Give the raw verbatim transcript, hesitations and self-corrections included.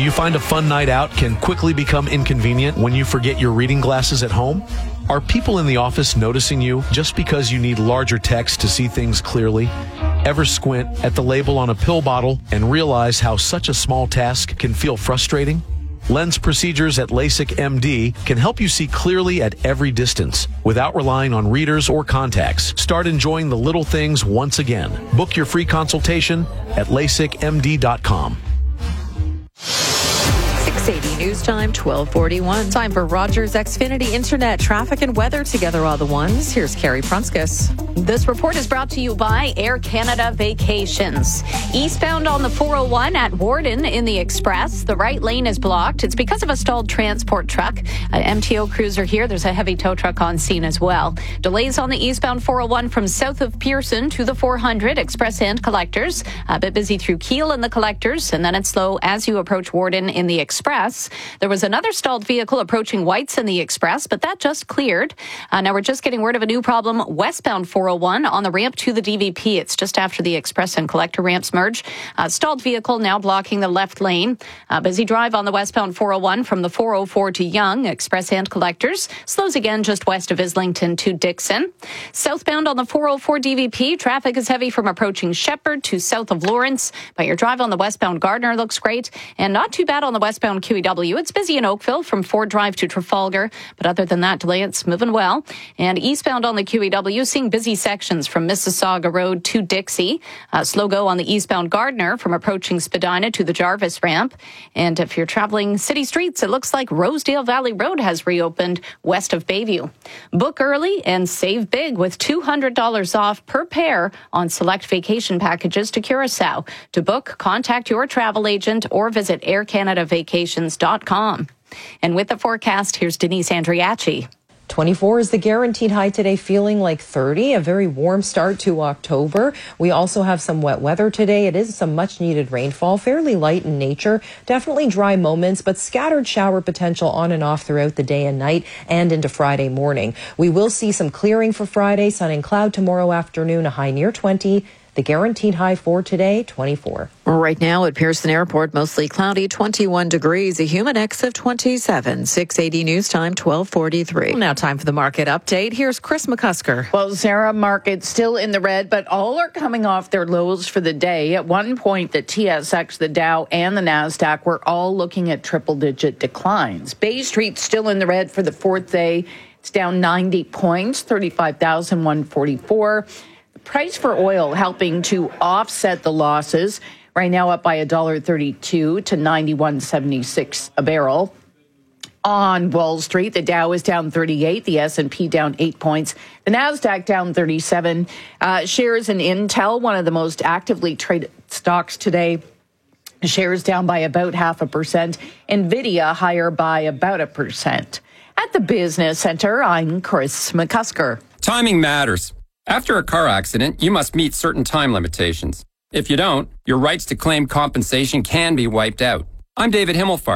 Do you find a fun night out can quickly become inconvenient when you forget your reading glasses at home? Are people in the office noticing you just because you need larger text to see things clearly? Ever squint at the label on a pill bottle and realize how such a small task can feel frustrating? Lens procedures at LASIK M D can help you see clearly at every distance without relying on readers or contacts. Start enjoying the little things once again. Book your free consultation at lasik m d dot com. six eighty News Time, twelve forty-one. Time for Rogers Xfinity Internet traffic and weather together all the ones. Here's Carrie Prunskis. This report is brought to you by Air Canada Vacations. Eastbound on the four oh one at Warden in the Express, the right lane is blocked. It's because of a stalled transport truck. An M T O cruiser here. There's a heavy tow truck on scene as well. Delays on the eastbound four oh one from south of Pearson to the four hundred, Express and Collectors. A bit busy through Kiel and the Collectors, and then it's slow as you approach Warden in the Express. There was another stalled vehicle approaching Whites in the Express, but that just cleared. Uh, now we're just getting word of a new problem westbound four oh one on the ramp to the D V P. It's just after the Express and Collector ramps merge. Uh, stalled vehicle now blocking the left lane. Uh, busy drive on the westbound four oh one from the four oh four to Yonge, Express and Collectors. Slows again just west of Islington to Dixon. Southbound on the four oh four D V P, traffic is heavy from approaching Shepherd to south of Lawrence. But your drive on the westbound Gardner looks great, and not too bad on the westbound Q E W. It's busy in Oakville from Ford Drive to Trafalgar, but other than that delay, it's moving well. And eastbound on the Q E W, seeing busy sections from Mississauga Road to Dixie. Uh, slow go on the eastbound Gardner from approaching Spadina to the Jarvis ramp. And if you're traveling city streets, it looks like Rosedale Valley Road has reopened west of Bayview. Book early and save big with two hundred dollars off per pair on select vacation packages to Curacao. To book, contact your travel agent or visit air canada vacations dot com. And with the forecast, here's Denise Andriachi. twenty-four is the guaranteed high today, feeling like thirty, a very warm start to October. We also have some wet weather today. It is some much needed rainfall, fairly light in nature, definitely dry moments, but scattered shower potential on and off throughout the day and night and into Friday morning. We will see some clearing for Friday, sun and cloud tomorrow afternoon, a high near twenty. The guaranteed high for today, twenty-four. Right now at Pearson Airport, mostly cloudy, twenty-one degrees, a humid X of twenty-seven. six eighty News Time, twelve forty-three. Now time for the market update. Here's Chris McCusker. Well, Sarah, market's still in the red, but all are coming off their lows for the day. At one point, the T S X, the Dow, and the NASDAQ were all looking at triple-digit declines. Bay Street still in the red for the fourth day. It's down ninety points, thirty-five thousand one hundred forty-four. Price for oil helping to offset the losses. Right now up by one dollar thirty-two to ninety-one seventy-six a barrel. On Wall Street, the Dow is down thirty-eight, the S and P down eight points, the NASDAQ down thirty-seven. Uh, shares in Intel, one of the most actively traded stocks today, shares down by about half a percent. NVIDIA higher by about a percent. At the Business Center, I'm Chris McCusker. Timing matters. After a car accident, you must meet certain time limitations. If you don't, your rights to claim compensation can be wiped out. I'm David Himmelfarb.